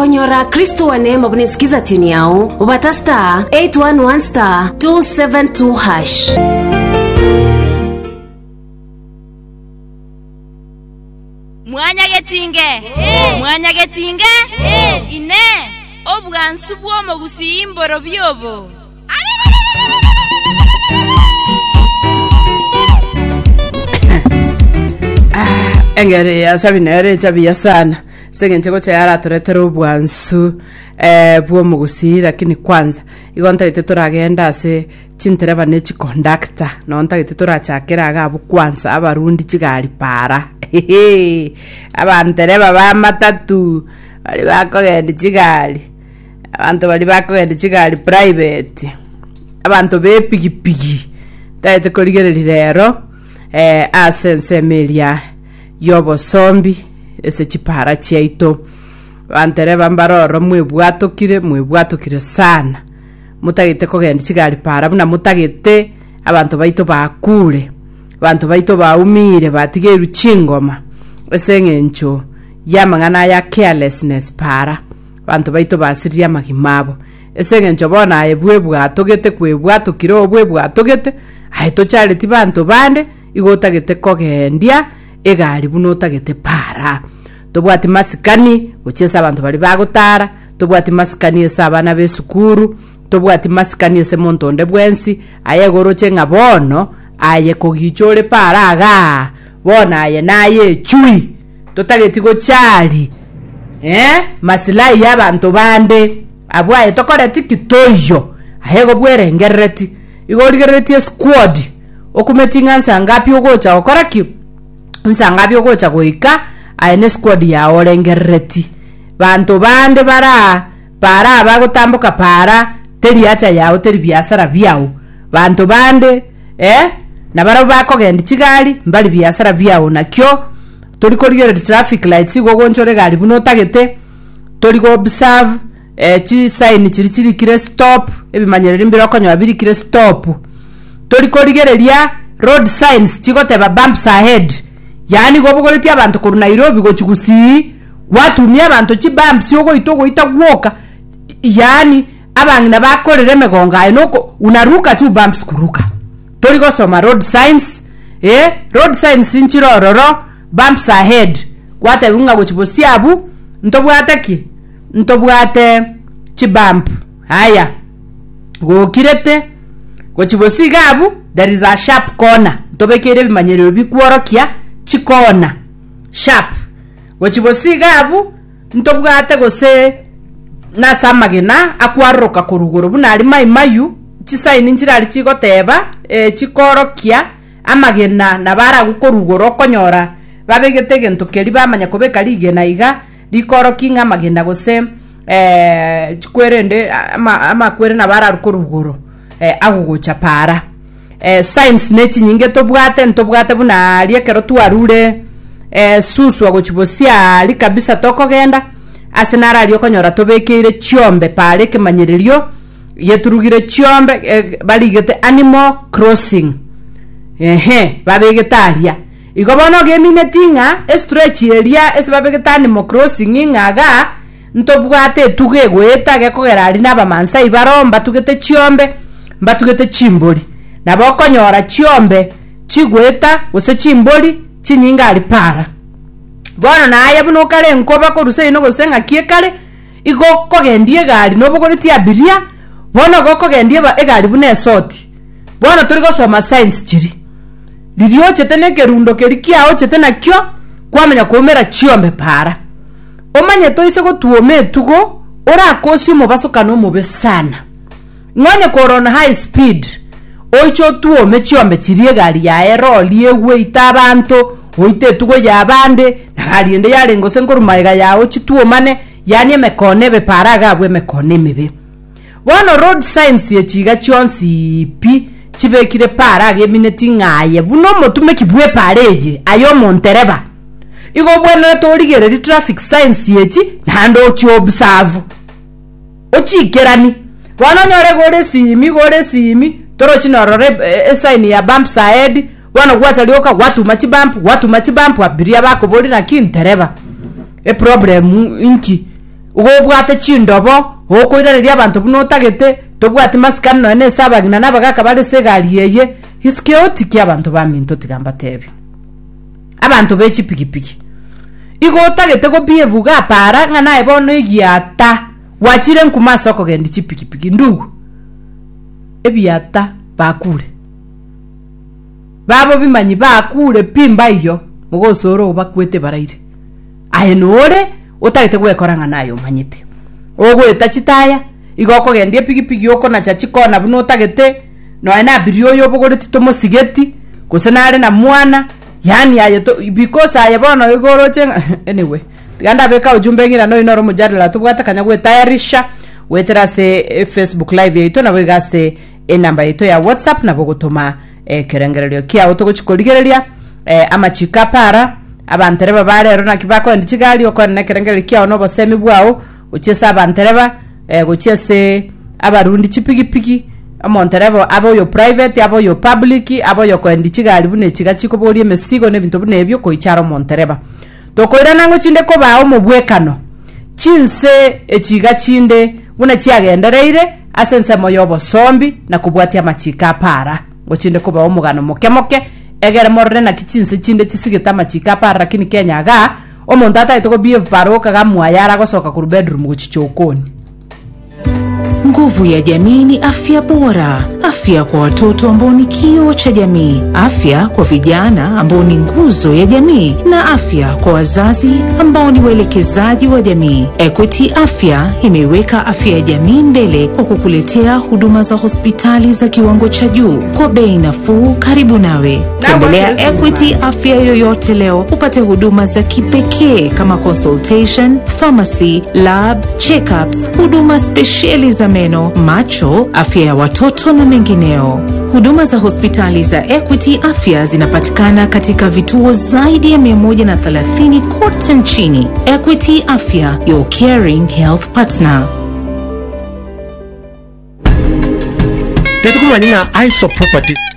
Konyora Kristo wa neema bunesikiza tuni yao. Ubata star 811 star 272 hash. Mwanya getinge ine obwansu bwo gusimboro byobo engere ya sabinere tabia sana segenteko cyara turetera obwansu bwo mugusi lakini kwanza igonta iteturagenda ase cintereba ne conductor nonta iteturachakira agabu kwanza abarundi kigali para abantereba ba matatu bali bakogenda kigali abantu bali bakogenda kigali private abantu bepigipigi taite koligereri rero asense melia yobo sombi ese chipara chaito bantereba mbaroro mwebwatokire sana mutagite kogenda kigali para buna mutagite abantu baito bakule abantu baito baumire batige ruchingoma esengencho yamangana ya carelessness para abantu baito basiria magimabo esengencho bona ebwebwatogete kwebwatokire obwebwatogete aito charity bantu bande igotagete kogendia egali bunotagete para tobwati masikani uchesa abantu bali bagotara tobwati masikani esa abana besukuru tobwati masikani ese montonde bwensi ayegoroche ngabono aye kogichole para aga bona aye naye chui totageti go chali masilai y'abantu bande abwaye tokoreti kitoyo ayego bwerengereti igorigereti squad okumetinga nsangapi ogocha okoraki nsangapi ogocha goika ayene squad ya orengereti bantu bande para bagotambuka para teri acha yao teri biasara byao bantu bande na baro bakogenda kigali mbali biasara byao nakyo toli koligere traffic lights gogonchore gali buno tagete toli go observe chi sign chiri kire stop ebimanyerera mbiro konyo biri kire stop toli koligere lia road signs chigoteba bumps ahead yani gobogoreti abantu ku Nairobi go chigusi watumia abantu chi bumps yogo itogo itagwoka yani abangina bakorere megonga enoko unaruka tu bumps kuruka toli go soma road signs road signs inchirororo bumps ahead kwate bunga gochibosiabu ntobwate chibump haya go kirete gochibosigabu there is a sharp corner tobekere bimanyerero bikworokia chikona sharp gochibosigabu ntobwate gose na samagena akwaroka korugoro bunari mayu chisaini nchirari chigoteba chikorokia amagena nabara gukorugoro konyora babegete gento keri bamanya kobeka ligena iga likorokinga amagena gose chikwerende ama kwere nabara rukorugoro agugocha para science nechi nyinge tobwate buna liekero tuarure susu agochibosia ali kabisa tokogenda asenara ali okonyora tobekeire chiombe pare kemanyererio yeturugire chiombe baligete animal crossing babegetaria igobono geminetinga stretch area esbabegeta animal crossing ngaga ntobwate tugegweta gekogera ali nabamansa ibaromba tugete chiombe mbatugete chimboli nabokonyora chiombe chigweta gose chimboli chinyinga ali para bono naye buno kale nkoba ko rusei no gosenga kiekale igo kogendie gali no bogoriti abiria bono go kogendie ba egali bune soti bono turi go soma science chiri lirio chetene kerundo kerikia o chetena kyo kwamenya komera chiombe para omanye toise go tuome tugo ora kosi mo basokano mo besana ngone corona high speed oicho tuome chiombe chirie gali ya eroli ewe itabanto oite tugo ya bande ngali ende yale ngose nkorumaiga yawo chituomane yani mekone be paraga bwe mekone mebe bono road signs ye chiga chonsi pi chibekire paraga emineti ngaye buno motume kibwe pareje ayo montereba igo bwene torigereri traffic signs yechi nando chi observe ochikerani bono nyore gore simi toro chinorore sign ya bumps ahead wana gwacha lioka watu machibampu abiria bako boli na kintereba problem inki ugobwate chindobo okoirereria abantu bunotagete tobwate maskani no ene sabagina nabagaka bale segari yeye hiskeoti ki abantu baminto tigamba tebi abantu bechi pigipigi igotagete go bievuga para ngana ebono igiata wachire nkumasa okogenda chipigipigi ndugu ebiata bakure babo bimanyi bakure pimba iyo mugosoro bakwete baraire ayenore utagete gwekoranga nayo manyite ogweta chitaya igoko gendie pigipigi oko na chachikona buno utagete no ana birio yo bogore titomo sigeti kusenare na mwana yani ayeto because ayebono igoro chenga anyway ganda beka ujumbe ngira no inoro mujadala tubwata kanya gwetayarisha wetera se Facebook live yeto na wegase enamba yeto ya WhatsApp na bogotoma kerengererio kia otogochikoligereria amachika para abantereba barero na kibako ndichigali okone kerengererio kia ono bosemi bwao uchesa abantereba guchese abarundi chipigipigi amonterebo abo yo private abo yo public abo yo kwendichigali bune chigachiko bolie mesigo ne bintu bune ebyo koicharo montereba tokoira nango chinde ko bawo mubwekano chinse echiga chinde bune chiagendereire asense moyo bosombi na kubwatia machika para ngochinde ko bawo mugano mokemoke egere morre na kichinse chinde chisigeta machika para lakini Kenya ga omonto ataitoko BF paroka gamwayara gosoka ku bedroom guchichokoni. Nguvu ya jamii ni afya bora. Afya kwa watoto ambao ni kioo cha jamii. Afya kwa vijana ambao ni nguzo ya jamii. Na afya kwa wazazi ambao ni waelekezaji wa jamii. Equity Afya imeweka afya ya jamii mbele kwa kukuletea huduma za hospitali za kiwango cha juu kwa bei nafuu karibu nawe. Tembelea Equity Afya yoyote leo upate huduma za kipekee kama consultation, pharmacy, lab, check-ups, huduma speciali za meno, macho, afya ya watoto na mengineo. Huduma za hospitali za Equity Afya zinapatikana katika vituo zaidi ya 130 kote nchini. Equity Afya, your caring health partner. Tetukumanyina ISO Properties